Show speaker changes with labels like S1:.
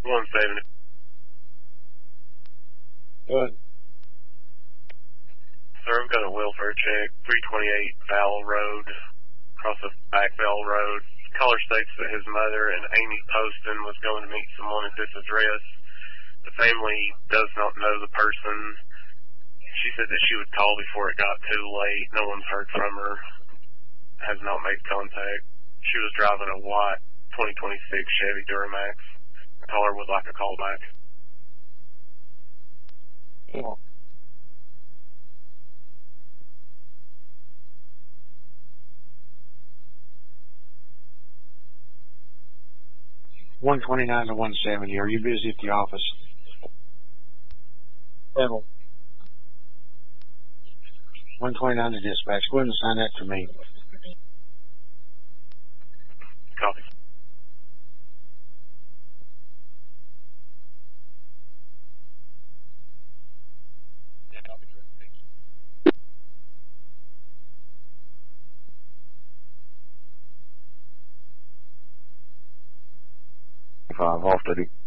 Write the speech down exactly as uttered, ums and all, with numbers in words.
S1: one seventy.
S2: Good.
S1: Sir, I've got a welfare check, three twenty-eight Vowel Road, across the back Vowel Road. Caller states that his mother and Amy Poston was going to meet someone at this address. The family does not know the person. She said that she would call before it got too late. No one's heard from her. Has not made contact. She was driving a white twenty twenty-six Chevy Duramax. The caller would like a call back.
S2: Yeah. one twenty-nine to one seventy. Are you busy at the office?
S3: Level.
S2: one twenty-nine to dispatch. Go ahead and sign that for me.
S1: Copy.
S4: Five off, Diddy.